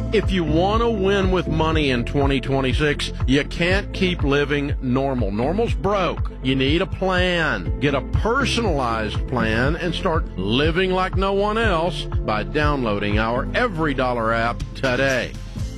If you want to win with money in 2026, you can't keep living normal. Normal's broke. You need a plan. Get a personalized plan and start living like no one else by downloading our Every Dollar app today.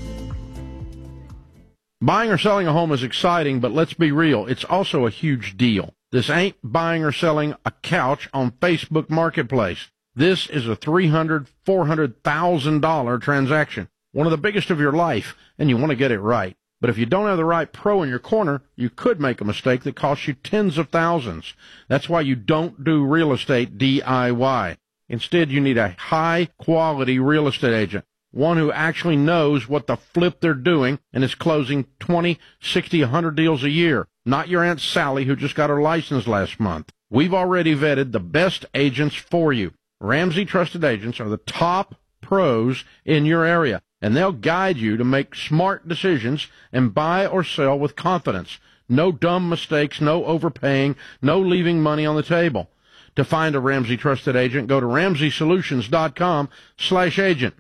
Buying or selling a home is exciting, but let's be real, it's also a huge deal. This ain't buying or selling a couch on Facebook Marketplace. This is a $300,000, $400,000 transaction. One of the biggest of your life, and you want to get it right. But if you don't have the right pro in your corner, you could make a mistake that costs you tens of thousands. That's why you don't do real estate DIY. Instead, you need a high-quality real estate agent, one who actually knows what the flip they're doing and is closing 20, 60, 100 deals a year, not your Aunt Sally who just got her license last month. We've already vetted the best agents for you. Ramsey Trusted Agents are the top pros in your area, and they'll guide you to make smart decisions and buy or sell with confidence. No dumb mistakes, no overpaying, no leaving money on the table. To find a Ramsey Trusted Agent, go to RamseySolutions.com/agent.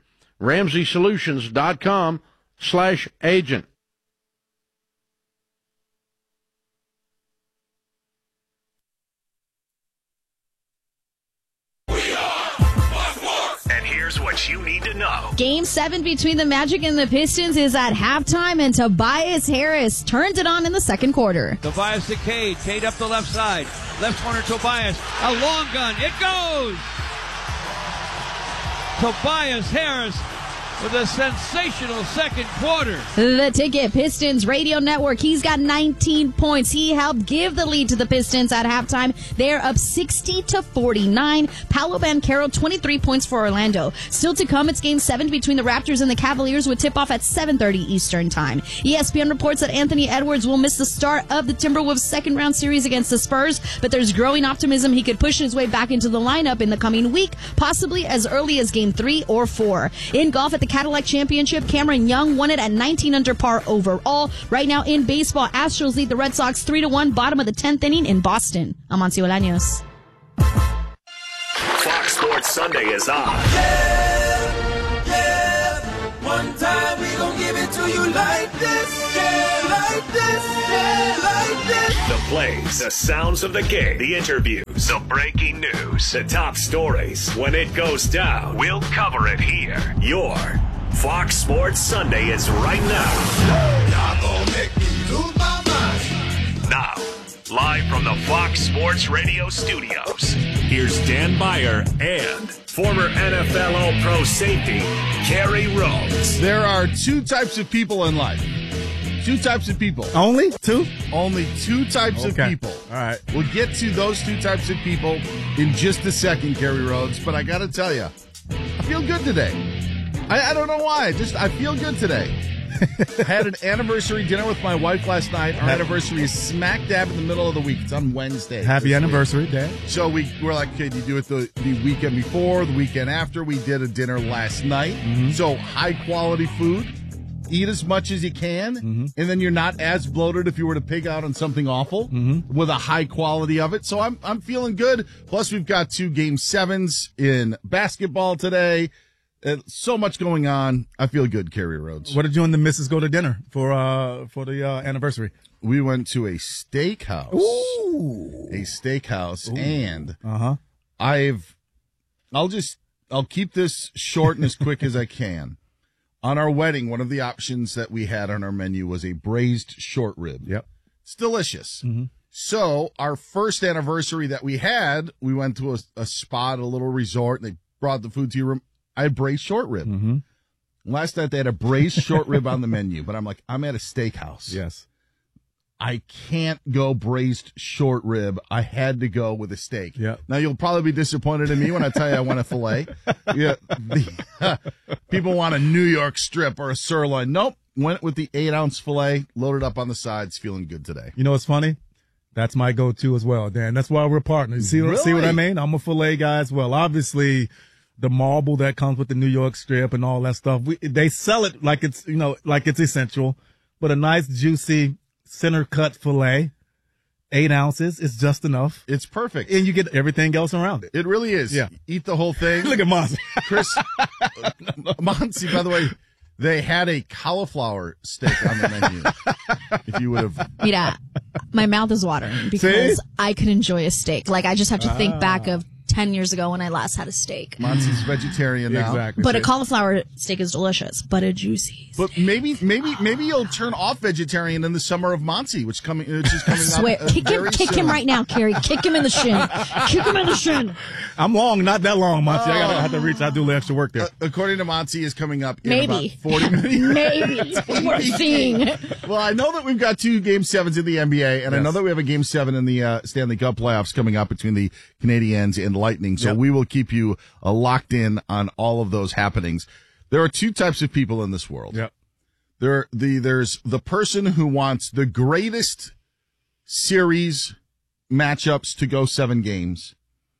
RamseySolutions.com/agent. What you need to know. Game 7 between the Magic and the Pistons is at halftime, and Tobias Harris turns it on in the second quarter. Tobias to Cade. Cade up the left side. Left corner, Tobias. A long gun. It goes! Tobias Harris with a sensational second quarter. The Ticket Pistons radio network. He's got 19 points. He helped give the lead to the Pistons at halftime. They're up 60-49. Paolo Banchero, 23 points for Orlando. Still to come, it's Game 7 between the Raptors and the Cavaliers with tip-off at 7:30 Eastern Time. ESPN reports that Anthony Edwards will miss the start of the Timberwolves' second-round series against the Spurs, but there's growing optimism he could push his way back into the lineup in the coming week, possibly as early as Game 3 or 4. In golf at the Cadillac Championship, Cameron Young won it at 19 under par overall. Right now in baseball, Astros lead the Red Sox 3-1, bottom of the 10th inning in Boston. I'm Amancio Bolaños. Fox Sports Sunday is on. Yeah. One time we gon' give it to you like this. Yeah, like this. Yeah, like this. The plays, the sounds of the game, the interviews, the breaking news, the top stories. When it goes down, we'll cover it here. Your Fox Sports Sunday is right now. Y'all gon' make me lose my mind. Now, live from the Fox Sports Radio studios, here's Dan Beyer and former NFL All-Pro safety, Kerry Rhodes. There are two types of people in life. Two types of people. Only two? Only two types of people. All right. We'll get to those two types of people in just a second, Kerry Rhodes. But I got to tell you, I feel good today. I don't know why. I feel good today. I had an anniversary dinner with my wife last night. Our anniversary is smack dab in the middle of the week. It's on Wednesday. Happy anniversary, Dad. So we're like, okay, do you do it the weekend before, the weekend after? We did a dinner last night. Mm-hmm. So high quality food. Eat as much as you can, and then you're not as bloated if you were to pig out on something awful with a high quality of it. So I'm feeling good. Plus, we've got 2 Game 7s in basketball today. So much going on. I feel good, Kerry Rhodes. What did you and the missus go to dinner for the anniversary? We went to a steakhouse. Ooh. A steakhouse, Ooh. and I'll keep this short and as quick as I can. On our wedding, one of the options that we had on our menu was a braised short rib. Yep. It's delicious. Mm-hmm. So our first anniversary that we had, we went to a spot, a little resort, and they brought the food to your room. I had braised short rib. Mm-hmm. Last night they had a braised short rib on the menu, but I'm like, I'm at a steakhouse. Yes. I can't go braised short rib. I had to go with a steak. Yeah. Now, you'll probably be disappointed in me when I tell you I want a filet. Yeah. People want a New York strip or a sirloin. Nope. Went with the 8-ounce filet, loaded up on the sides, feeling good today. You know what's funny? That's my go-to as well, Dan. That's why we're partners. See what I mean? I'm a filet guy as well. Obviously, the marble that comes with the New York strip and all that stuff, they sell it like it's, like it's essential. But a nice, juicy, center cut filet, 8 ounces, is just enough. It's perfect. And you get everything else around it. It really is. Yeah. Eat the whole thing. Look at Monty. Chris, Monty, by the way, They had a cauliflower steak on the menu. If you would have. Mira, my mouth is watering because I could enjoy a steak. Like, I just have to think back of 10 years ago when I last had a steak. Monty's vegetarian now. Exactly. But a cauliflower steak is delicious, but a juicy steak. But maybe you'll turn off vegetarian in the summer of Monty, which is coming Swear. up. Kick him right now, Carrie. Kick him in the shin. Kick him in the shin. I'm long, not that long, Monty. I have to reach out, do a little extra work there. According to Monty, is coming up in Maybe. about 40 minutes. Maybe. We're seeing. Well, I know that we've got 2 Game 7s in the NBA, and I know that we have a Game 7 in the Stanley Cup playoffs coming up between the Canadiens and Lightning. So we will keep you locked in on all of those happenings. There are 2 types of people in this world. Yep. There's the person who wants the greatest series matchups to go 7 games.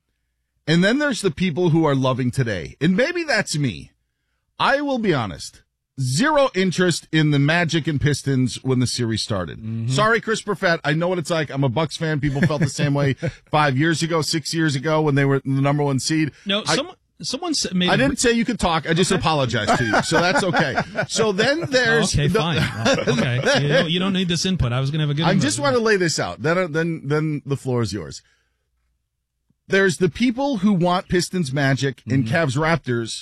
And then there's the people who are loving today. And maybe that's me. I will be honest. 0 interest in the Magic and Pistons when the series started. Mm-hmm. Sorry, Chris Perfett. I know what it's like. I'm a Bucks fan. People felt the same way 5 years ago, 6 years ago when they were the number 1 seed. No, someone made. I didn't say you could talk. I just apologized to you. So that's okay. So then there's. Fine. Okay. You don't need this input. I was going to have a good. I just want to lay this out. Then the floor is yours. There's the people who want Pistons Magic and Cavs Raptors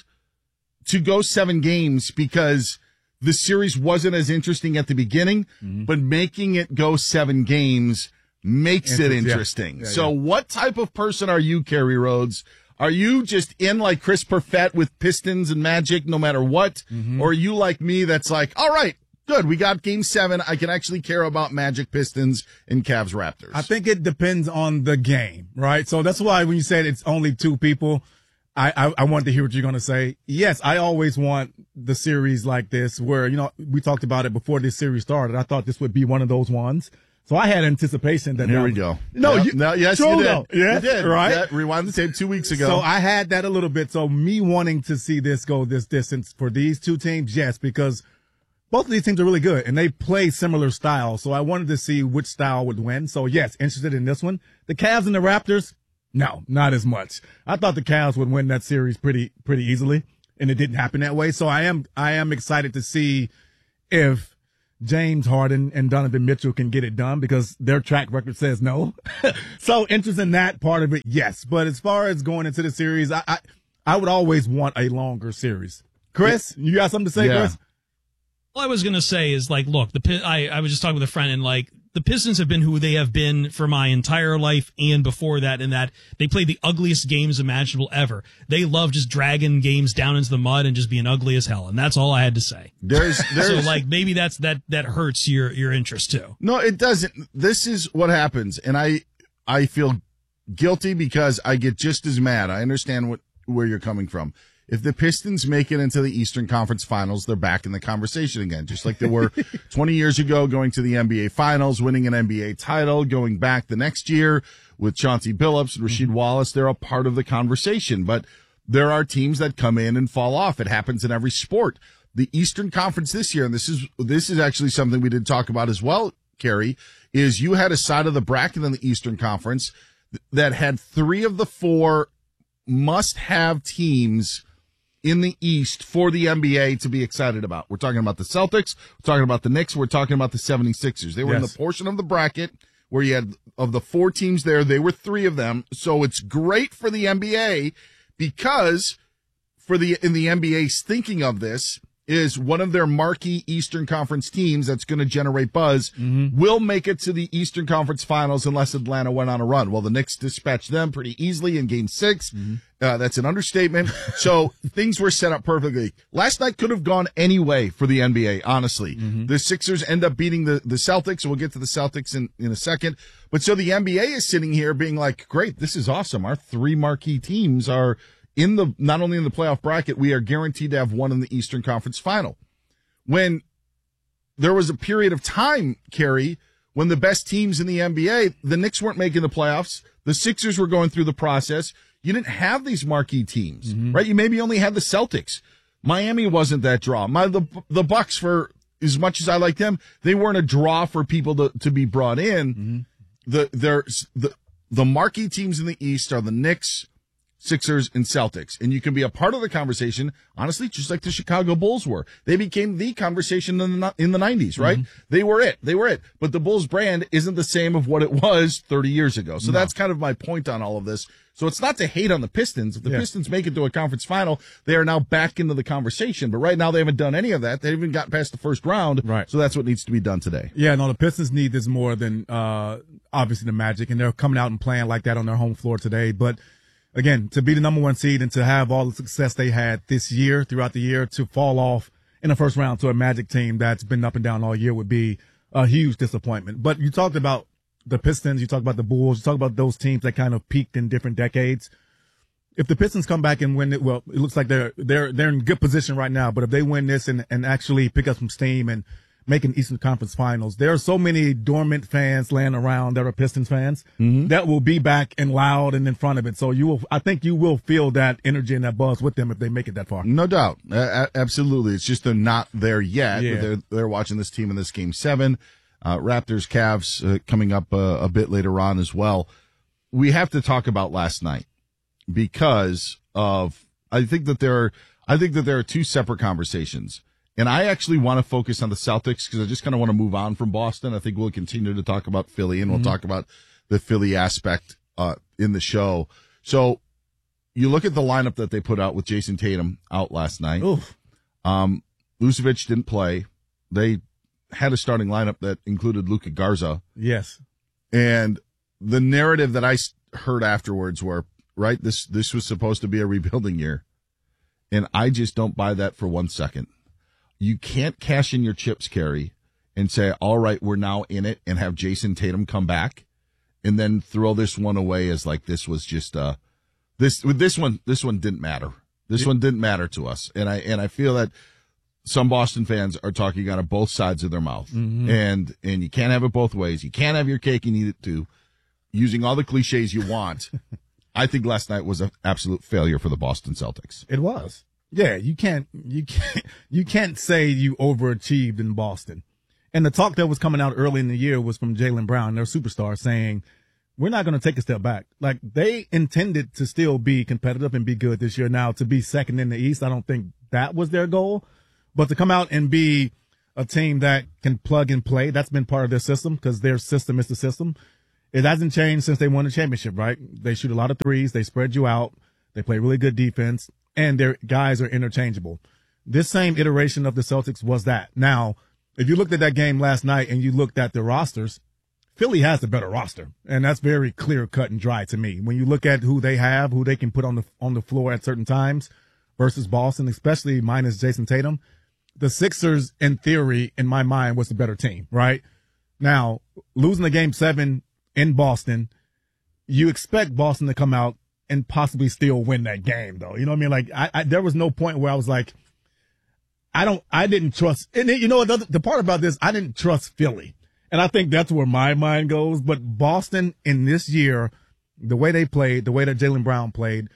to go 7 games because the series wasn't as interesting at the beginning, but making it go 7 games makes it interesting. So what type of person are you, Kerry Rhodes? Are you just in like Chris Perfett with Pistons and Magic no matter what? Or are you like me that's like, all right, good, we got Game 7. I can actually care about Magic, Pistons, and Cavs Raptors. I think it depends on the game, right? So that's why when you said it's only 2 people, I wanted to hear what you're going to say. Yes, I always want the series like this where, we talked about it before this series started. I thought this would be one of those ones. So I had anticipation that. Here we go. No, yes, you did. Yes, you did. Right? Yeah, rewind the tape 2 weeks ago. So I had that a little bit. So me wanting to see this go this distance for these 2 teams, yes, because both of these teams are really good and they play similar styles. So I wanted to see which style would win. So yes, interested in this one. The Cavs and the Raptors, no, not as much. I thought the Cavs would win that series pretty easily, and it didn't happen that way. So I am excited to see if James Harden and Donovan Mitchell can get it done because their track record says no. So interest in that part of it, yes. But as far as going into the series, I would always want a longer series. Chris, you got something to say, Chris? All I was going to say is, like, look, I was just talking with a friend, and, like, the Pistons have been who they have been for my entire life and before that, in that they play the ugliest games imaginable ever. They love just dragging games down into the mud and just being ugly as hell, and that's all I had to say. There's so, like, maybe that hurts your interest, too. No, it doesn't. This is what happens, and I feel guilty because I get just as mad. I understand where you're coming from. If the Pistons make it into the Eastern Conference Finals, they're back in the conversation again, just like they were 20 years ago, going to the NBA Finals, winning an NBA title, going back the next year with Chauncey Billups and Rasheed Wallace. They're a part of the conversation, but there are teams that come in and fall off. It happens in every sport. The Eastern Conference this year, and this is actually something we did talk about as well, Kerry, is you had a side of the bracket in the Eastern Conference that had 3 of the 4 must-have teams in the East for the NBA to be excited about. We're talking about the Celtics, we're talking about the Knicks, we're talking about the 76ers. They were in the portion of the bracket where you had, of the 4 teams there, they were 3 of them. So it's great for the NBA because in the NBA's thinking of this is one of their marquee Eastern Conference teams that's going to generate buzz will make it to the Eastern Conference Finals unless Atlanta went on a run. Well, the Knicks dispatched them pretty easily in Game 6. That's an understatement. So things were set up perfectly. Last night could have gone any way for the NBA, honestly. The Sixers end up beating the Celtics. We'll get to the Celtics in a second. But so the NBA is sitting here being like, great, this is awesome. Our 3 marquee teams are not only in the playoff bracket, we are guaranteed to have one in the Eastern Conference Final. When there was a period of time, Kerry, when the best teams in the NBA, the Knicks weren't making the playoffs, the Sixers were going through the process. You didn't have these marquee teams, right? You maybe only had the Celtics. Miami wasn't that draw. The Bucks, for as much as I like them, they weren't a draw for people to be brought in. The marquee teams in the East are the Knicks, Sixers, and Celtics. And you can be a part of the conversation, honestly, just like the Chicago Bulls were. They became the conversation in the 90s, right? They were it. But the Bulls brand isn't the same of what it was 30 years ago. So that's kind of my point on all of this. So it's not to hate on the Pistons. If the Pistons make it to a conference final, they are now back into the conversation. But right now they haven't done any of that. They haven't even got past the first round. Right. So that's what needs to be done today. Yeah, no, the Pistons need this more than obviously the Magic, and they're coming out and playing like that on their home floor today. But again, to be the number one seed and to have all the success they had this year, throughout the year, to fall off in the first round to a Magic team that's been up and down all year would be a huge disappointment. But you talked about the Pistons, you talk about the Bulls, you talk about those teams that kind of peaked in different decades. If the Pistons come back and win it, well, it looks like they're in good position right now. But if they win this and actually pick up some steam and make an Eastern Conference Finals, there are so many dormant fans laying around that are Pistons fans that will be back and loud and in front of it. So I think you will feel that energy and that buzz with them if they make it that far. No doubt, absolutely. It's just they're not there yet. Yeah. They're watching this team in this Game 7. Raptors, Cavs coming up a bit later on as well. We have to talk about last night because I think that there are two separate conversations, and I actually want to focus on the Celtics because I just kind of want to move on from Boston. I think we'll continue to talk about Philly, and we'll talk about the Philly aspect in the show. So you look at the lineup that they put out with Jason Tatum out last night. Vucevic didn't play. They had a starting lineup that included Luka Garza. Yes. And the narrative that I heard afterwards were, right, this was supposed to be a rebuilding year. And I just don't buy that for 1 second. You can't cash in your chips, Kerry, and say, all right, we're now in it, and have Jason Tatum come back and then throw this one away as like this was just this one didn't matter. This one didn't matter to us. And I feel that some Boston fans are talking out of both sides of their mouth. And you can't have it both ways. You can't have your cake and eat it too, using all the cliches you want. I think last night was an absolute failure for the Boston Celtics. It was. Yeah, you can't say you overachieved in Boston. And the talk that was coming out early in the year was from Jaylen Brown, their superstar, saying, we're not going to take a step back. Like, they intended to still be competitive and be good this year. Now, to be second in the East, I don't think that was their goal. But to come out and be a team that can plug and play, that's been part of their system because their system is the system. It hasn't changed since they won the championship, right? They shoot a lot of threes. They spread you out. They play really good defense, and their guys are interchangeable. This same iteration of the Celtics was that. Now, if you looked at that game last night and you looked at the rosters, Philly has the better roster, and that's very clear cut and dry to me. When you look at who they have, who they can put on the floor at certain times versus Boston, especially minus Jason Tatum, the Sixers, in theory, in my mind, was the better team, right? Now, losing the Game 7 in Boston, you expect Boston to come out and possibly still win that game, though. You know what I mean? Like, there was no point where I was like, I didn't trust. And you know, the part about this, I didn't trust Philly. And I think that's where my mind goes. But Boston in this year, the way they played, the way that Jaylen Brown played,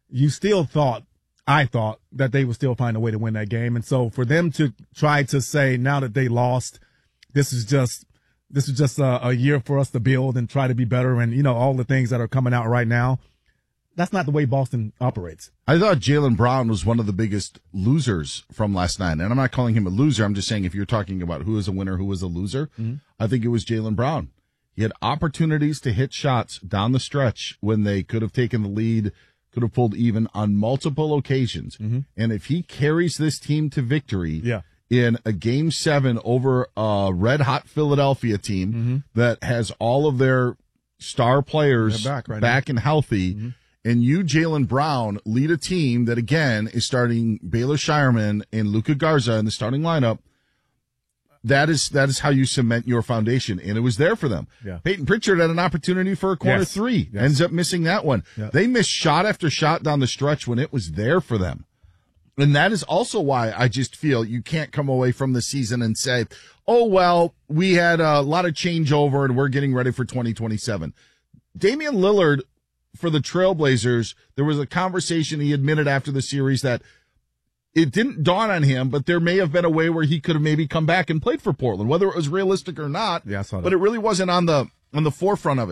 I thought that they would still find a way to win that game. And so for them to try to say now that they lost, this is just a year for us to build and try to be better. And, you know, all the things that are coming out right now, that's not the way Boston operates. I thought Jaylen Brown was one of the biggest losers from last night. And I'm not calling him a loser. I'm just saying if you're talking about who is a winner, who is a loser, I think it was Jaylen Brown. He had opportunities to hit shots down the stretch when they could have taken the lead, could have pulled even on multiple occasions. And if he carries this team to victory in a Game 7 over a red-hot Philadelphia team that has all of their star players back and healthy, and you, Jaylen Brown, lead a team that, again, is starting Baylor Shireman and Luka Garza in the starting lineup, that is how you cement your foundation, and it was there for them. Peyton Pritchard had an opportunity for a corner three, ends up missing that one. They missed shot after shot down the stretch when it was there for them. And that is also why I just feel you can't come away from the season and say, oh, well, we had a lot of changeover and we're getting ready for 2027. Damian Lillard, for the Trailblazers, there was a conversation he admitted after the series that it didn't dawn on him, but there may have been a way where he could have maybe come back and played for Portland, whether it was realistic or not. Yeah, I saw that. But it really wasn't on the forefront of it.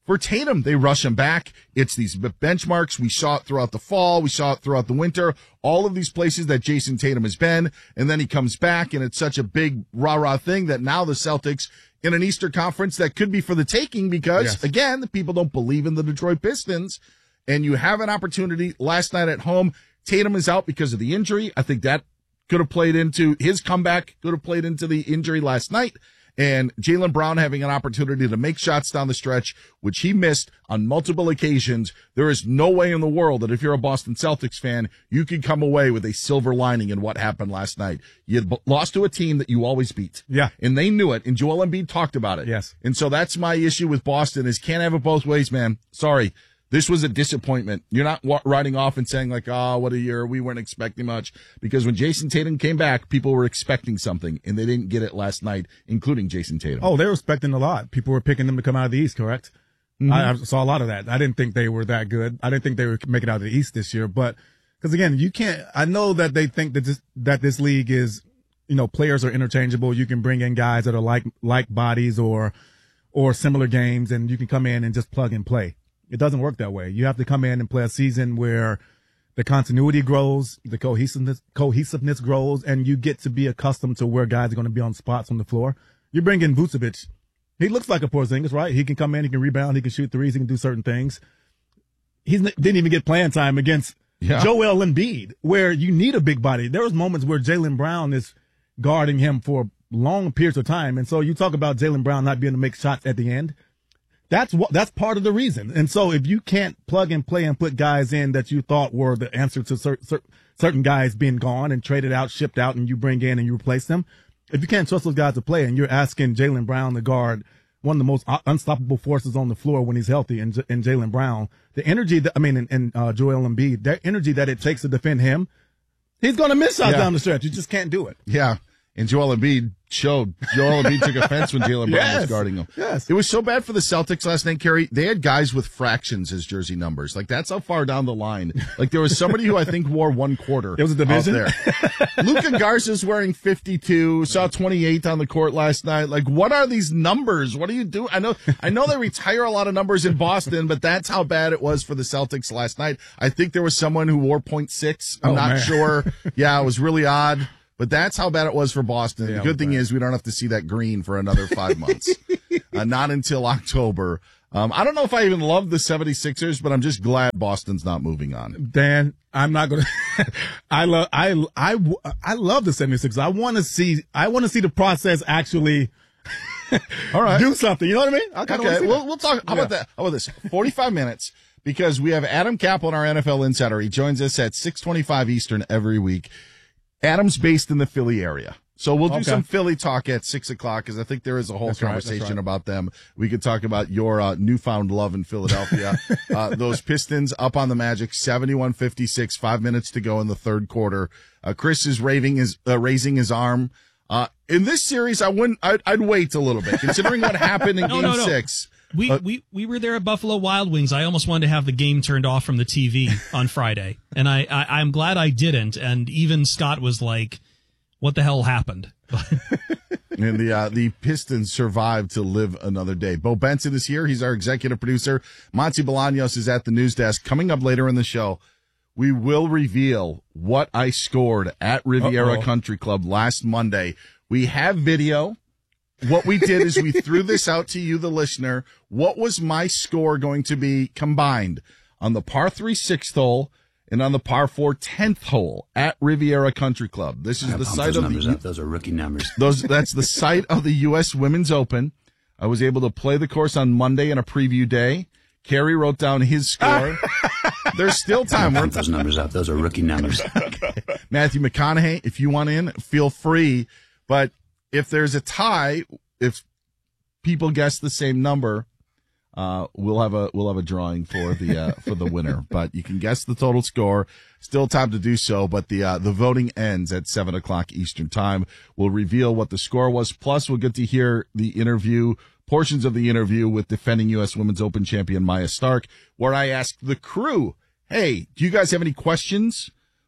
For Tatum, they rush him back. It's these benchmarks. We saw it throughout the fall. We saw it throughout the winter. All of these places that Jason Tatum has been. And then he comes back, and it's such a big rah-rah thing that now the Celtics in an Eastern Conference that could be for the taking because, again, the people don't believe in the Detroit Pistons. And you have an opportunity last night at home. Tatum is out because of the injury. I think that could have played into his comeback, could have played into the injury last night. And Jaylen Brown having an opportunity to make shots down the stretch, which he missed on multiple occasions. There is no way in the world that if you're a Boston Celtics fan, you could come away with a silver lining in what happened last night. You had lost to a team that you always beat. Yeah. And they knew it, and Joel Embiid talked about it. Yes. And so that's my issue with Boston is can't have it both ways, man. Sorry. This was a disappointment. You're not riding off and saying like, oh, what a year. We weren't expecting much. Because when Jason Tatum came back, people were expecting something, and they didn't get it last night, including Jason Tatum. Oh, they were expecting a lot. People were picking them to come out of the East, correct? Mm-hmm. I saw a lot of that. I didn't think they were that good. I didn't think they would make it out of the East this year. But because, again, you can't – I know that they think that this league is – players are interchangeable. You can bring in guys that are like bodies or similar games, and you can come in and just plug and play. It doesn't work that way. You have to come in and play a season where the continuity grows, the cohesiveness grows, and you get to be accustomed to where guys are going to be on spots on the floor. You bring in Vucevic. He looks like a Porzingis, right? He can come in, he can rebound, he can shoot threes, he can do certain things. He didn't even get playing time against Joel Embiid, where you need a big body. There was moments where Jaylen Brown is guarding him for long periods of time. And so you talk about Jaylen Brown not being able to make shots at the end. That's part of the reason. And so if you can't plug and play and put guys in that you thought were the answer to certain guys being gone and traded out, shipped out, and you bring in and you replace them, if you can't trust those guys to play and you're asking Jaylen Brown to guard one of the most unstoppable forces on the floor when he's healthy in Jaylen Brown, the energy and Joel Embiid, that energy that it takes to defend him, he's going to miss shots down the stretch. You just can't do it. Yeah. And Joel Embiid took offense when Jaylen Brown was guarding him. Yes. It was so bad for the Celtics last night, Kerry. They had guys with fractions as jersey numbers. Like, that's how far down the line. Like, there was somebody who I think wore 1/4. It was a division. Out there. Luka Garza's wearing 52. Saw 28 on the court last night. Like, what are these numbers? What do you do? I know they retire a lot of numbers in Boston, but that's how bad it was for the Celtics last night. I think there was someone who wore 0.6. I'm not sure. Yeah, it was really odd. But that's how bad it was for Boston. Yeah, the good thing is we don't have to see that green for another 5 months. Not until October. I don't know if I even love the 76ers, but I'm just glad Boston's not moving on. Dan, I'm not going to I love the 76ers. I want to see the process actually all right. do something. You know what I mean? Okay. We'll talk. How about that? How about this? 45 minutes. Because we have Adam Kaplan, our NFL insider. He joins us at 6:25 Eastern every week. Adam's based in the Philly area. So we'll do some Philly talk at 6 o'clock because I think there is a whole conversation about them. We could talk about your newfound love in Philadelphia. Those Pistons up on the Magic, 71-56, 5 minutes to go in the third quarter. Chris is raising his arm. In this series, I'd wait a little bit considering what happened in Game 6. We were there at Buffalo Wild Wings. I almost wanted to have the game turned off from the TV on Friday, and I'm glad I didn't. And even Scott was like, "What the hell happened?" And the Pistons survived to live another day. Bo Benson is here. He's our executive producer. Monty Bolaños is at the news desk. Coming up later in the show, we will reveal what I scored at Riviera Country Club last Monday. We have video. What we did is we threw this out to you, the listener. What was my score going to be combined on the par 3 6th hole and on the par 4 10th hole at Riviera Country Club? This is the site of those are rookie numbers. That's the site of the U.S. Women's Open. I was able to play the course on Monday in a preview day. Kerry wrote down his score. There's still time. Pump those numbers up. Those are rookie numbers. Okay. Matthew McConaughey, if you want in, feel free. But if there's a tie, if people guess the same number, we'll have a drawing for the winner. But you can guess the total score. Still time to do so. But the voting ends at 7 o'clock Eastern time. We'll reveal what the score was. Plus, we'll get to hear portions of the interview with defending U.S. Women's Open champion Maya Stark, where I asked the crew, "Hey, do you guys have any questions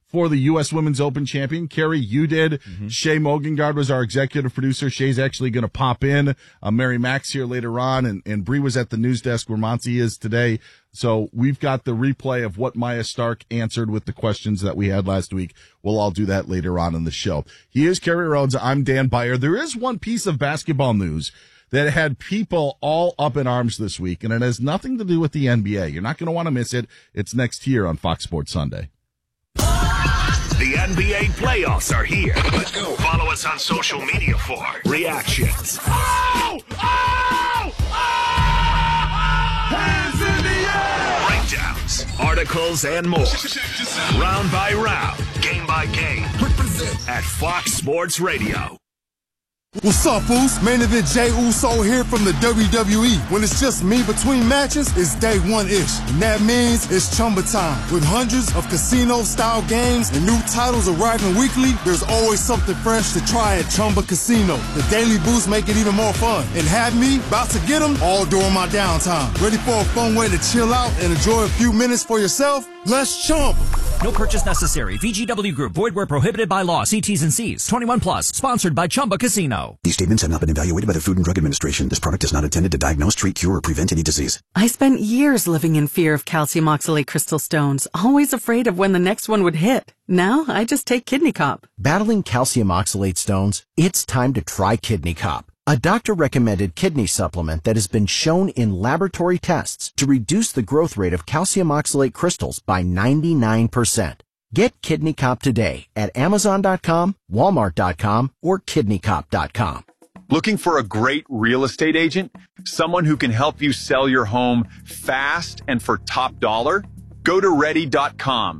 for the U.S. Women's Open champion. Carrie, you did. Shay Mogengard was our executive producer. Shay's actually going to pop in. Mary Max here later on, and Bree was at the news desk where Monty is today. So we've got the replay of what Maya Stark answered with the questions that we had last week. We'll all do that later on in the show. He is Kerry Rhodes. I'm Dan Beyer. There is one piece of basketball news that had people all up in arms this week, and it has nothing to do with the NBA. You're not going to want to miss it. It's next year on Fox Sports Sunday. The NBA playoffs are here. Let's go. Follow us on social media for reactions. Oh! Oh! Oh! Hands in the air! Breakdowns, articles, and more. Round by round, game by game. At Fox Sports Radio. What's up, fools? Main event Jey Uso here from the WWE. When it's just me between matches, it's day one-ish. And that means it's Chumba time. With hundreds of casino-style games and new titles arriving weekly, there's always something fresh to try at Chumba Casino. The daily boosts make it even more fun. And have me about to get them all during my downtime. Ready for a fun way to chill out and enjoy a few minutes for yourself? Let's Chumba. No purchase necessary. VGW Group. Void where prohibited by law. See T's and C's. 21 plus. Sponsored by Chumba Casino. These statements have not been evaluated by the Food and Drug Administration. This product is not intended to diagnose, treat, cure, or prevent any disease. I spent years living in fear of calcium oxalate crystal stones, always afraid of when the next one would hit. Now I just take Kidney Cop. Battling calcium oxalate stones? It's time to try Kidney Cop, a doctor-recommended kidney supplement that has been shown in laboratory tests to reduce the growth rate of calcium oxalate crystals by 99%. Get Kidney Cop today at Amazon.com, Walmart.com, or KidneyCop.com. Looking for a great real estate agent? Someone who can help you sell your home fast and for top dollar? Go to Ready.com,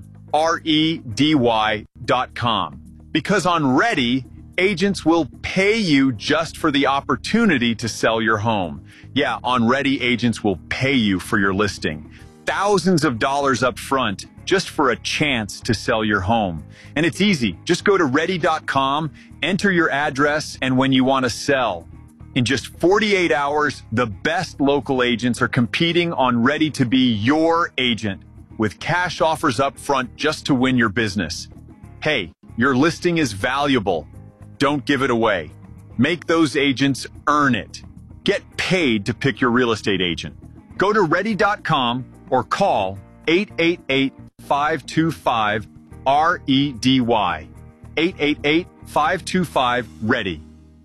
REDY.com. Because on Ready, agents will pay you just for the opportunity to sell your home. Yeah, on Ready, agents will pay you for your listing. Thousands of dollars up front just for a chance to sell your home. And it's easy. Just go to Ready.com, enter your address, and when you want to sell. In just 48 hours, the best local agents are competing on Ready to be your agent with cash offers up front just to win your business. Hey, your listing is valuable. Don't give it away. Make those agents earn it. Get paid to pick your real estate agent. Go to Ready.com or call 888-525-REDY. 888-525-READY.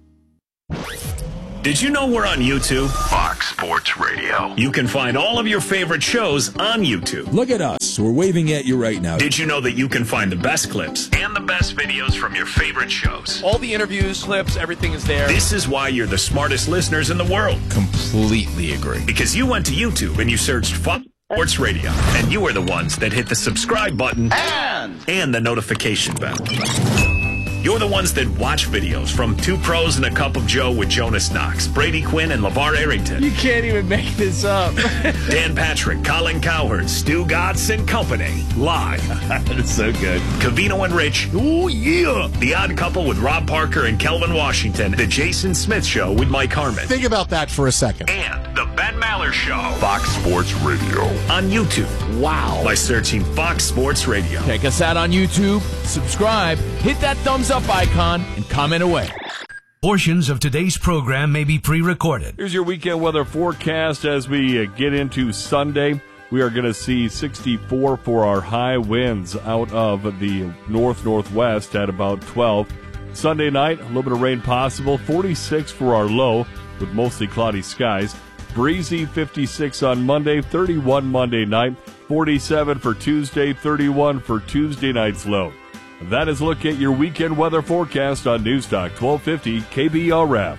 Did you know we're on YouTube? Fox Sports Radio. You can find all of your favorite shows on YouTube. Look at us. We're waving at you right now. Did you know that you can find the best clips and the best videos from your favorite shows? All the interviews, clips, everything is there. This is why you're the smartest listeners in the world. Completely agree. Because you went to YouTube and you searched Fox Sports Radio, and you were the ones that hit the subscribe button and the notification bell. You're the ones that watch videos from Two Pros and a Cup of Joe with Jonas Knox, Brady Quinn, and LeVar Arrington. You can't even make this up. Dan Patrick, Colin Cowherd, Stu Gatz and Company. Live. That's so good. Covino and Rich. Oh, yeah. The Odd Couple with Rob Parker and Kelvin Washington. The Jason Smith Show with Mike Harmon. Think about that for a second. And The Ben Maller Show. Fox Sports Radio. On YouTube. Wow. By searching Fox Sports Radio. Check us out on YouTube. Subscribe. Hit that thumbs up icon and comment away. Portions of today's program may be pre-recorded. Here's your weekend weather forecast as we get into Sunday. We are going to see 64 for our high winds out of the northwest at about 12. Sunday night, a little bit of rain possible. 46 for our low with mostly cloudy skies. Breezy 56 on Monday, 31 Monday night, 47 for Tuesday, 31 for Tuesday night's low. That is a look at your weekend weather forecast on Newstalk 1250 KBRF.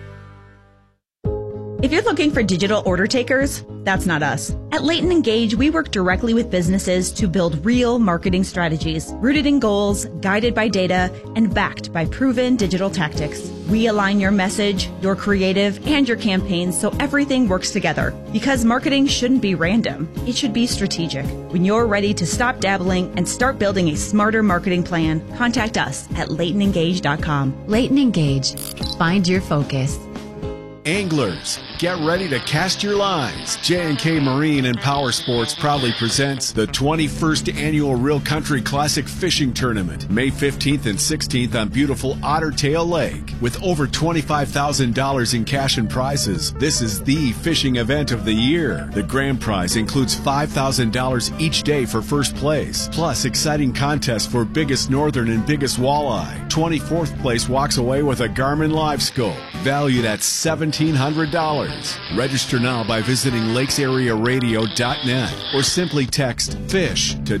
If you're looking for digital order takers, that's not us. At Leighton Engage, we work directly with businesses to build real marketing strategies, rooted in goals, guided by data, and backed by proven digital tactics. We align your message, your creative, and your campaigns so everything works together. Because marketing shouldn't be random. It should be strategic. When you're ready to stop dabbling and start building a smarter marketing plan, contact us at LeightonEngage.com. Leighton Engage. Find your focus. Anglers, get ready to cast your lines. J&K Marine and Power Sports proudly presents the 21st Annual Real Country Classic Fishing Tournament, May 15th and 16th on beautiful Otter Tail Lake. With over $25,000 in cash and prizes, this is the fishing event of the year. The grand prize includes $5,000 each day for first place, plus exciting contests for biggest northern and biggest walleye. 24th place walks away with a Garmin Live Scope, valued at $1,700. Register now by visiting lakesarearadio.net or simply text FISH to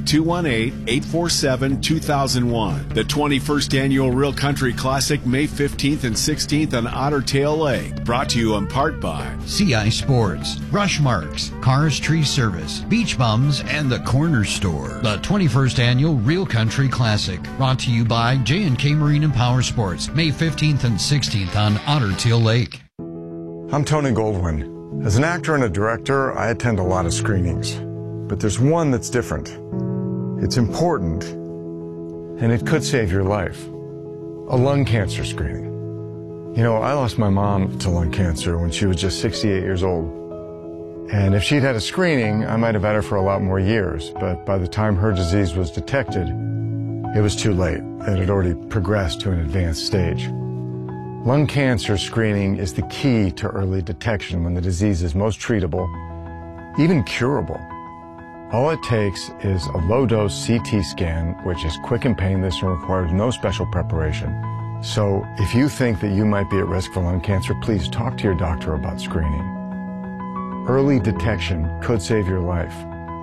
218-847-2001. The 21st Annual Real Country Classic, May 15th and 16th on Otter Tail Lake. Brought to you in part by CI Sports, Rushmarks, Cars Tree Service, Beach Bums, and the Corner Store. The 21st Annual Real Country Classic, brought to you by J&K Marine and Power Sports, May 15th and 16th on Otter Tail Lake. I'm Tony Goldwyn. As an actor and a director, I attend a lot of screenings. But there's one that's different. It's important, and it could save your life. A lung cancer screening. You know, I lost my mom to lung cancer when she was just 68 years old. And if she'd had a screening, I might have had her for a lot more years. But by the time her disease was detected, it was too late. It had already progressed to an advanced stage. Lung cancer screening is the key to early detection when the disease is most treatable, even curable. All it takes is a low-dose CT scan, which is quick and painless and requires no special preparation. So if you think that you might be at risk for lung cancer, please talk to your doctor about screening. Early detection could save your life.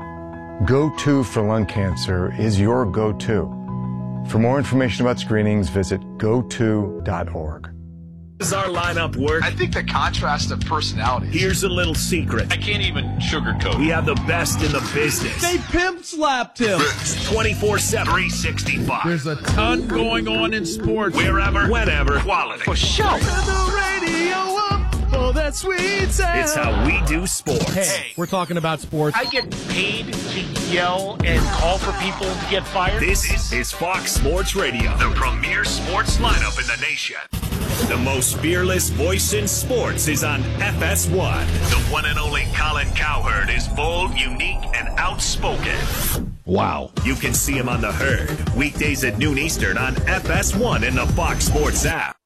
Go-To for lung cancer is your go-to. For more information about screenings, visit goto.org. Does our lineup work? I think the contrast of personalities. Here's a little secret. I can't even sugarcoat. We have the best in the business. They pimp slapped him. 24/7, 365. There's a ton going on in sports. Wherever, whenever, quality. For sure. Turn the radio up for that sweet sound. It's how we do sports. Hey, we're talking about sports. I get paid to yell and call for people to get fired. This is Fox Sports Radio, the premier sports lineup in the nation. The most fearless voice in sports is on FS1. The one and only Colin Cowherd is bold, unique, and outspoken. Wow. You can see him on The Herd, weekdays at noon Eastern on FS1 in the Fox Sports app.